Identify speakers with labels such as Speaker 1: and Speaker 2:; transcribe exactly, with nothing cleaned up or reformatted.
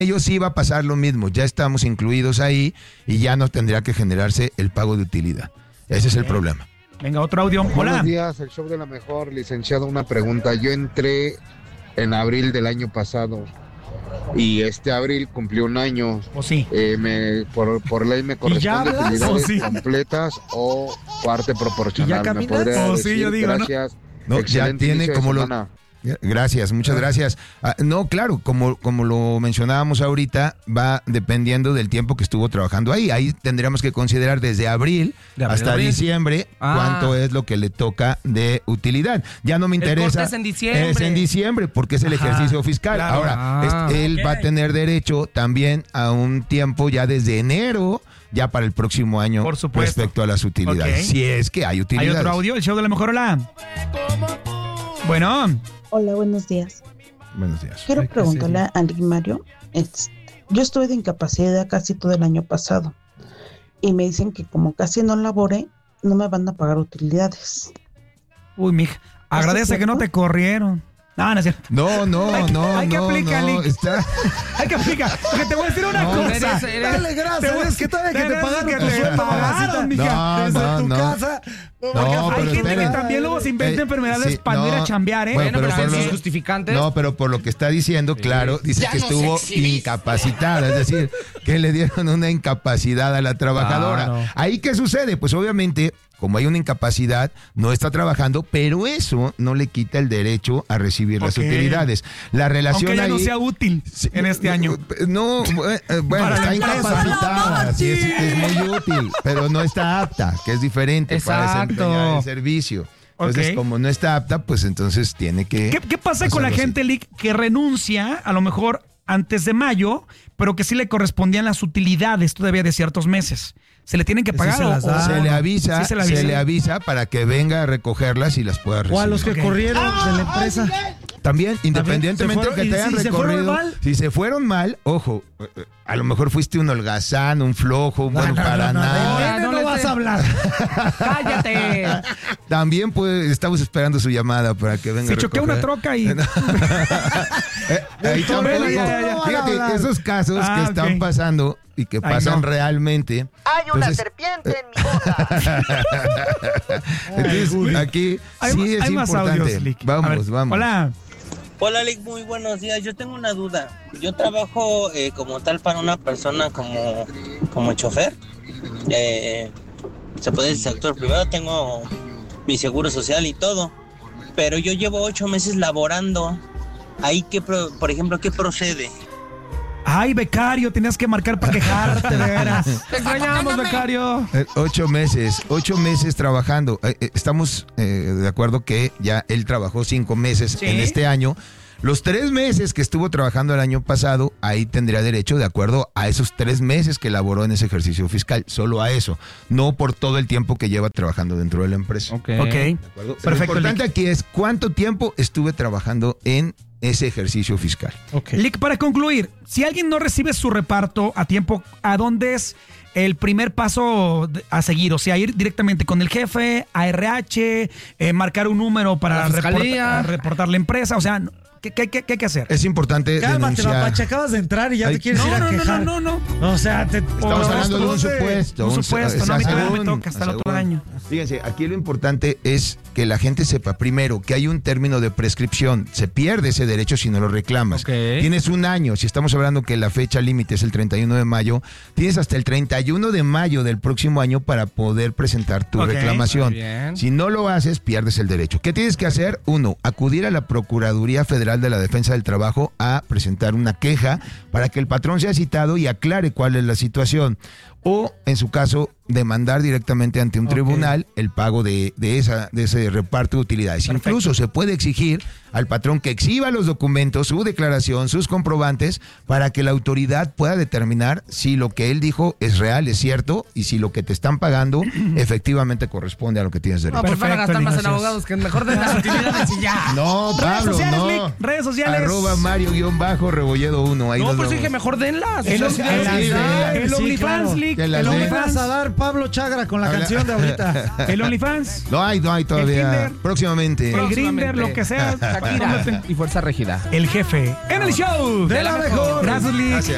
Speaker 1: ellos sí va a pasar lo mismo, ya estamos incluidos ahí y ya no tendría que generarse el pago de utilidad. Ese es el problema.
Speaker 2: Venga, otro audio. Hola.
Speaker 3: Buenos días, el show de la mejor, licenciado, una pregunta. Yo entré en abril del año pasado y este abril cumplió un año.
Speaker 2: ¿O sí?
Speaker 3: Eh, me, por, por ley me corresponde utilidades
Speaker 2: ¿O sí?
Speaker 3: completas o parte proporcional. ¿Me podría
Speaker 2: ¿O
Speaker 3: decir?
Speaker 2: sí? Yo digo,
Speaker 3: gracias.
Speaker 1: No, no ya tiene como lo... Gracias, muchas gracias. Ah, no, claro, como, como lo mencionábamos ahorita, va dependiendo del tiempo que estuvo trabajando ahí. Ahí tendríamos que considerar desde abril, de abril hasta abril. diciembre ah. cuánto es lo que le toca de utilidad. Ya no me interesa.
Speaker 4: El corte es en diciembre.
Speaker 1: Es en diciembre porque es el Ajá, ejercicio fiscal. Claro. Ahora, ah, es, él okay. va a tener derecho también a un tiempo ya desde enero, ya para el próximo año,
Speaker 2: por supuesto,
Speaker 1: respecto a las utilidades. Okay. Si es que hay utilidades.
Speaker 2: Hay otro audio, el show de la mejor. Hola. Bueno.
Speaker 5: Hola, buenos días.
Speaker 1: Buenos días.
Speaker 5: Quiero preguntarle a Enrique Mario. Es, yo estuve de incapacidad casi todo el año pasado y me dicen que como casi no laboré, no me van a pagar utilidades.
Speaker 2: Uy, mija, agradece que no te corrieron. No, no es cierto.
Speaker 1: No, no,
Speaker 2: hay,
Speaker 1: no,
Speaker 2: hay que
Speaker 1: no,
Speaker 2: aplicar,
Speaker 1: no, está...
Speaker 2: Hay que aplicar. Porque te voy a decir una no, cosa.
Speaker 4: Eres, eres,
Speaker 2: Dale gracias. Es que todavía que te pagaron que tu sueldo, mamacita, mija. Desde
Speaker 1: no,
Speaker 2: tu
Speaker 1: no.
Speaker 2: casa.
Speaker 1: No,
Speaker 2: hay gente
Speaker 1: esperen.
Speaker 2: que también luego se inventa eh, enfermedades sí, para no ir a chambear, ¿eh?
Speaker 4: Bueno, pero, pero
Speaker 1: por
Speaker 4: sus
Speaker 1: lo,
Speaker 4: justificantes.
Speaker 1: No, pero por lo que está diciendo, claro, dice ya que estuvo incapacitada. Es decir, que le dieron una incapacidad a la trabajadora. Claro. ¿Ahí qué sucede? Pues obviamente, como hay una incapacidad, no está trabajando, pero eso no le quita el derecho a recibir okay. las utilidades. La relación
Speaker 2: Aunque ella
Speaker 1: ahí,
Speaker 2: no sea útil en este año.
Speaker 1: No, bueno, para está incapacitada, sí, es, es muy útil, pero no está apta, que es diferente.
Speaker 4: Exacto.
Speaker 1: Para desempeñar el servicio. Entonces, okay. como no está apta, pues entonces tiene que...
Speaker 2: ¿Qué, qué pasa con la gente, Lick, que renuncia a lo mejor antes de mayo, pero que sí le correspondían las utilidades todavía de ciertos meses? ¿Se le tienen que pagar?
Speaker 1: Sí, se, las da. se le avisa, ¿Sí se, le avisa? se le avisa para que venga a recogerlas y las pueda recibir.
Speaker 2: O a los que okay. corrieron de la empresa.
Speaker 1: También, independientemente de que te hayan
Speaker 2: si
Speaker 1: recorrido,
Speaker 2: se
Speaker 1: si se fueron mal, ojo, a lo mejor fuiste un holgazán, un flojo, un no, bueno no, para no, nada.
Speaker 2: No, no, no, no vas a hablar.
Speaker 4: Cállate.
Speaker 1: También pues estamos esperando su llamada para que venga.
Speaker 2: Se choquea una troca y...
Speaker 1: eh, ahí tampoco, fíjate, esos casos ah, que están okay. pasando y que pasan Ay, no. realmente.
Speaker 6: Hay una entonces, serpiente en mi boca.
Speaker 1: Entonces, aquí hay, sí es
Speaker 2: hay
Speaker 1: importante.
Speaker 2: Audios,
Speaker 1: vamos,
Speaker 2: ver,
Speaker 1: vamos.
Speaker 2: Hola.
Speaker 6: Hola, Lick, muy buenos días. Yo tengo una duda. Yo trabajo eh, como tal para una persona como, como chofer. Eh, se puede decir sector privado, tengo mi seguro social y todo. Pero yo llevo ocho meses laborando. Ahí, ¿qué pro, por ejemplo, qué procede?
Speaker 2: Ay, becario, tenías que marcar para quejarte, de veras. Te extrañamos, becario.
Speaker 1: Eh, ocho meses, ocho meses trabajando. Eh, eh, estamos eh, de acuerdo que ya él trabajó cinco meses ¿Sí? en este año. Los tres meses que estuvo trabajando el año pasado, ahí tendría derecho de acuerdo a esos tres meses que laboró en ese ejercicio fiscal. Solo a eso, no por todo el tiempo que lleva trabajando dentro de la empresa.
Speaker 2: Ok, okay.
Speaker 1: Perfecto. Lo importante aquí es cuánto tiempo estuve trabajando en ese ejercicio fiscal.
Speaker 2: Okay. Lick, para concluir, si alguien no recibe su reparto a tiempo, ¿a dónde es el primer paso a seguir? O sea, ir directamente con el jefe, a R H, eh, marcar un número para reportar, reportar la empresa, o sea... ¿Qué, qué, qué, ¿Qué hay que hacer?
Speaker 1: Es importante
Speaker 2: Cálmate,
Speaker 1: denunciar.
Speaker 2: Mapache, acabas de entrar y ya Ay, te quieres no, ir a no, quejar. No, no, no, no. O sea, te,
Speaker 1: estamos hablando de un supuesto.
Speaker 2: Un supuesto, no, a mí todavía me toca hasta el otro año.
Speaker 1: Fíjense, aquí lo importante es que la gente sepa, primero, que hay un término de prescripción. Se pierde ese derecho si no lo reclamas. Okay. Tienes un año, si estamos hablando que la fecha límite es el treinta y uno de mayo, tienes hasta el treinta y uno de mayo del próximo año para poder presentar tu okay. reclamación. Si no lo haces, pierdes el derecho. ¿Qué tienes que hacer? Uno, acudir a la Procuraduría Federal de la Defensa del Trabajo a presentar una queja para que el patrón sea citado y aclare cuál es la situación. O, en su caso, demandar directamente ante un okay. tribunal el pago de, de, esa, de ese reparto de utilidades. Perfecto. Incluso se puede exigir al patrón que exhiba los documentos, su declaración, sus comprobantes, para que la autoridad pueda determinar si lo que él dijo es real, es cierto, y si lo que te están pagando efectivamente corresponde a lo que tienes derecho.
Speaker 4: No, pues van a gastar más en abogados que mejor de las utilidades y ya.
Speaker 1: No, Pablo,
Speaker 2: redes sociales,
Speaker 1: no.
Speaker 2: Lick, redes sociales.
Speaker 1: Arroba Mario guión bajo Rebolledo uno. Ahí
Speaker 4: no,
Speaker 1: nos
Speaker 4: pues
Speaker 1: vamos.
Speaker 4: dije mejor denlas.
Speaker 2: El, el, el, el OnlyFans, Lick.
Speaker 7: El OnlyFans a dar Pablo Chagra con la Habla. canción de ahorita.
Speaker 2: El OnlyFans.
Speaker 1: No hay, no hay todavía.
Speaker 2: El
Speaker 1: Próximamente.
Speaker 2: El Grindr, lo que sea.
Speaker 4: Shakira y Fuerza Régida.
Speaker 2: El jefe. En el show
Speaker 4: de, de la mejor.
Speaker 2: Gracias, Lick.
Speaker 1: Gracias.